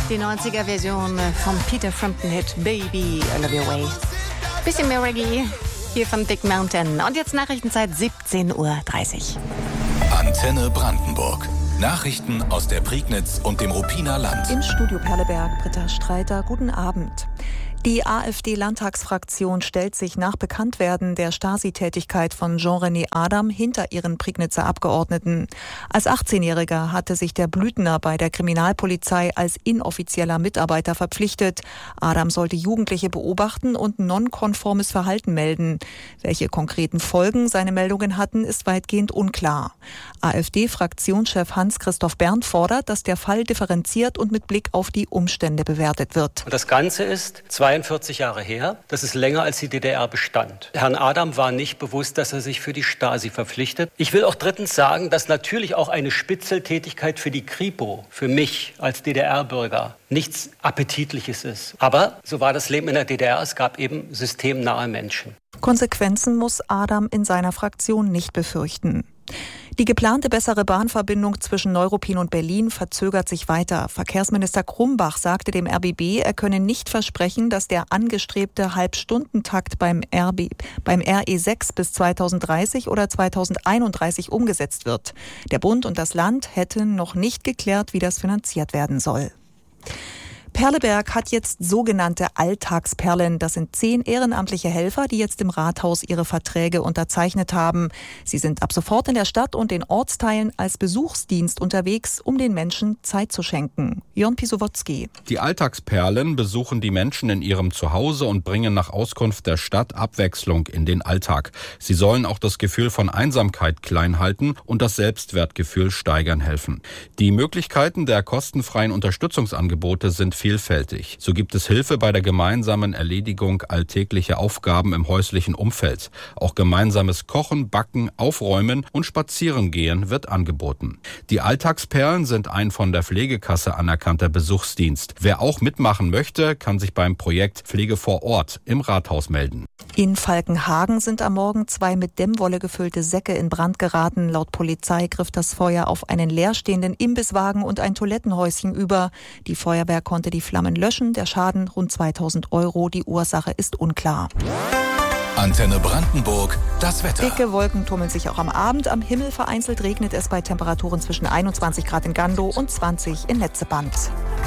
Die 90er-Version vom Peter Frampton-Hit Baby, I Love Your Way. Bisschen mehr Reggae hier von Dick Mountain. Und jetzt Nachrichtenzeit 17:30 Uhr. Antenne Brandenburg. Nachrichten aus der Prignitz und dem Ruppiner Land. Im Studio Perleberg, Britta Streiter, guten Abend. Die AfD-Landtagsfraktion stellt sich nach Bekanntwerden der Stasi-Tätigkeit von Jean-René Adam hinter ihren Prignitzer Abgeordneten. Als 18-Jähriger hatte sich der Blüthner bei der Kriminalpolizei als inoffizieller Mitarbeiter verpflichtet. Adam sollte Jugendliche beobachten und nonkonformes Verhalten melden. Welche konkreten Folgen seine Meldungen hatten, ist weitgehend unklar. AfD-Fraktionschef Hans-Christoph Berndt fordert, dass der Fall differenziert und mit Blick auf die Umstände bewertet wird. Das Ganze ist 42 Jahre her. Das ist länger, als die DDR bestand. Herrn Adam war nicht bewusst, dass er sich für die Stasi verpflichtet. Ich will auch drittens sagen, dass natürlich auch eine Spitzeltätigkeit für die Kripo, für mich als DDR-Bürger, nichts Appetitliches ist. Aber so war das Leben in der DDR. Es gab eben systemnahe Menschen. Konsequenzen muss Adam in seiner Fraktion nicht befürchten. Die geplante bessere Bahnverbindung zwischen Neuruppin und Berlin verzögert sich weiter. Verkehrsminister Krumbach sagte dem RBB, er könne nicht versprechen, dass der angestrebte Halbstundentakt beim RE6 bis 2030 oder 2031 umgesetzt wird. Der Bund und das Land hätten noch nicht geklärt, wie das finanziert werden soll. Perleberg hat jetzt sogenannte Alltagsperlen. Das sind 10 ehrenamtliche Helfer, die jetzt im Rathaus ihre Verträge unterzeichnet haben. Sie sind ab sofort in der Stadt und den Ortsteilen als Besuchsdienst unterwegs, um den Menschen Zeit zu schenken. Jörn Pisowotzki. Die Alltagsperlen besuchen die Menschen in ihrem Zuhause und bringen nach Auskunft der Stadt Abwechslung in den Alltag. Sie sollen auch das Gefühl von Einsamkeit klein halten und das Selbstwertgefühl steigern helfen. Die Möglichkeiten der kostenfreien Unterstützungsangebote sind vielfältig. So gibt es Hilfe bei der gemeinsamen Erledigung alltäglicher Aufgaben im häuslichen Umfeld. Auch gemeinsames Kochen, Backen, Aufräumen und Spazierengehen wird angeboten. Die Alltagsperlen sind ein von der Pflegekasse anerkannter Besuchsdienst. Wer auch mitmachen möchte, kann sich beim Projekt Pflege vor Ort im Rathaus melden. In Falkenhagen sind am Morgen 2 mit Dämmwolle gefüllte Säcke in Brand geraten. Laut Polizei griff das Feuer auf einen leerstehenden Imbisswagen und ein Toilettenhäuschen über. Die Feuerwehr konnte die Flammen löschen. Der Schaden rund 2.000 €. Die Ursache ist unklar. Antenne Brandenburg, das Wetter. Dicke Wolken tummeln sich auch am Abend. Am Himmel vereinzelt regnet es bei Temperaturen zwischen 21 Grad in Gando und 20 in Letzeband.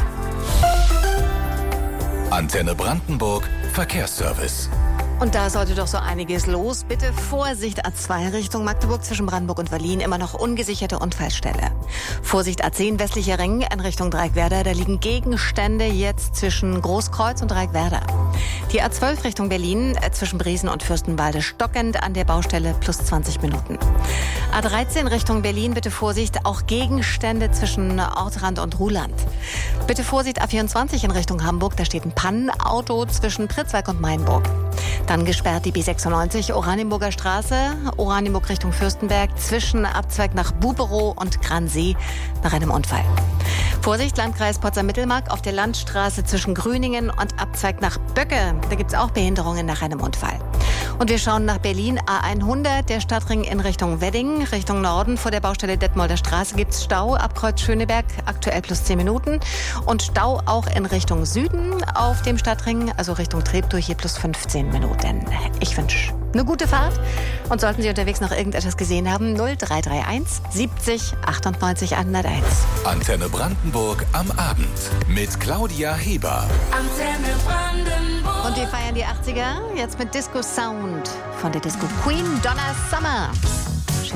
Antenne Brandenburg, Verkehrsservice. Und da sollte doch so einiges los. Bitte Vorsicht A2 Richtung Magdeburg zwischen Brandenburg und Berlin. Immer noch ungesicherte Unfallstelle. Vorsicht A10 westlicher Ring in Richtung Dreieckwerder. Da liegen Gegenstände jetzt zwischen Großkreuz und Dreieckwerder. Die A12 Richtung Berlin zwischen Briesen und Fürstenwalde stockend an der Baustelle plus 20 Minuten. A13 Richtung Berlin, bitte Vorsicht, auch Gegenstände zwischen Ortrand und Ruhland. Bitte Vorsicht A24 in Richtung Hamburg. Da steht ein Pannenauto zwischen Pritzwalk und Mainburg. Dann gesperrt die B96 Oranienburger Straße, Oranienburg Richtung Fürstenberg, zwischen Abzweig nach Buberow und Gransee nach einem Unfall. Vorsicht, Landkreis Potsdam-Mittelmark auf der Landstraße zwischen Grüningen und Abzweig nach Böcke. Da gibt es auch Behinderungen nach einem Unfall. Und wir schauen nach Berlin, A100, der Stadtring in Richtung Wedding, Richtung Norden. Vor der Baustelle Detmolder Straße gibt es Stau ab Kreuz Schöneberg, aktuell plus 10 Minuten. Und Stau auch in Richtung Süden auf dem Stadtring, also Richtung Treptow, hier plus 15 Minuten. Ich wünsche eine gute Fahrt. Und sollten Sie unterwegs noch irgendetwas gesehen haben, 0331 70 98 101. Antenne Brandenburg am Abend mit Claudia Heber. Antenne Brandenburg. Und wir feiern die 80er jetzt mit Disco Sound von der Disco Queen Donna Summer.